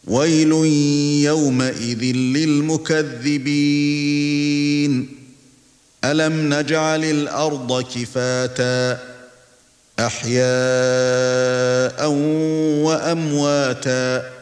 وَيْلٌ يَوْمَئِذٍ لِلْمُكَذِّبِينَ أَلَمْ نَجْعَلِ الْأَرْضَ كِفَاتًا أَحْيَاءً وَأَمْوَاتًا